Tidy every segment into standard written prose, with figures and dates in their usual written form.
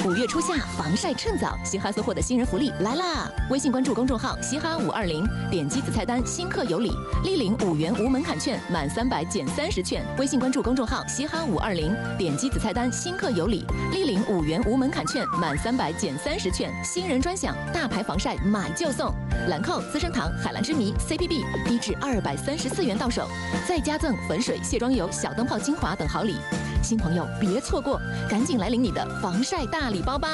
5月初夏防晒趁早，嘻哈搜获的新人福利来啦！微信关注公众号嘻哈520，点击子菜单新客有礼，立领5元无门槛券，满300减30券。微信关注公众号嘻哈520，点击子菜单新客有礼，立领5元无门槛券，满300减30券。新人专享，大牌防晒买就送，兰蔻、资生堂、海蓝之谜、CPB 低至234元到手，再加赠粉水、卸妆油、小灯泡精华等好礼。新朋友别错过，赶紧来领你的防晒大礼包吧！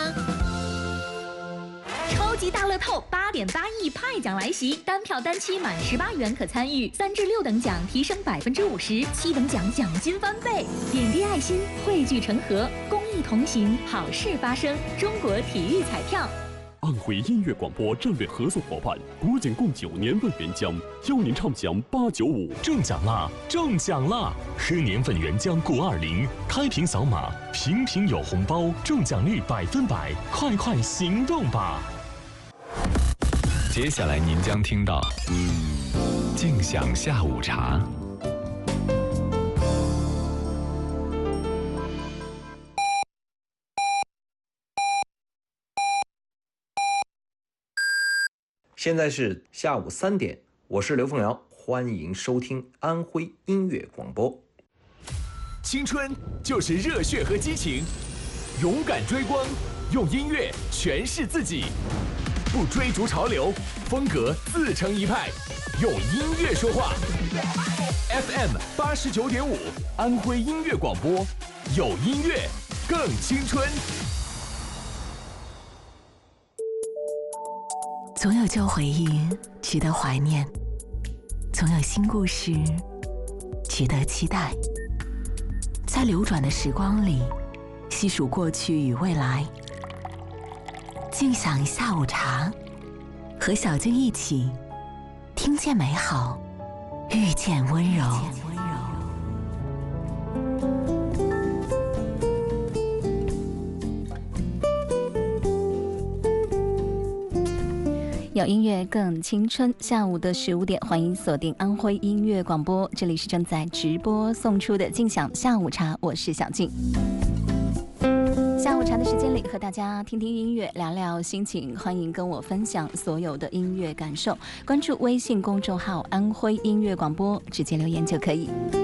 超级大乐透8.8亿派奖来袭，单票单期满18元可参与，3至6等奖提升50%，7等奖奖金翻倍。点滴爱心，汇聚成河，公益同行，好事发生。中国体育彩票。 安徽音乐广播战略合作伙伴国检共9年份原浆，邀您畅享895， 中奖啦！中奖啦！喝年份原浆920，开瓶扫码，瓶瓶有红包，中奖率100%，快行动吧！ 接下来您将听到静享下午茶。 现在是下午3点，我是刘凤瑶，欢迎收听安徽音乐广播。 青春就是热血和激情，勇敢追光，用音乐诠释自己，不追逐潮流，风格自成一派，用音乐说话。FM 89.5，安徽音乐广播，有音乐更青春。 总有旧回忆值得怀念，总有新故事值得期待。在流转的时光里，细数过去与未来，静享下午茶，和小静一起听见美好，遇见温柔。 有音乐更青春，下午的15点，欢迎锁定安徽音乐广播，这里是正在直播送出的静享下午茶，我是小静。下午茶的时间里，和大家听听音乐，聊聊心情，欢迎跟我分享所有的音乐感受。关注微信公众号安徽音乐广播，直接留言就可以。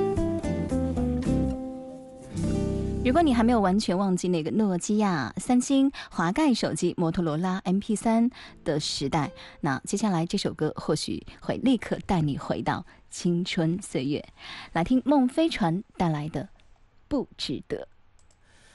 如果你还没有完全忘记那个诺基亚、三星、滑盖手机、摩托罗拉 MP3 的时代，那接下来这首歌或许会立刻带你回到青春岁月。来听孟飞船带来的《不值得》。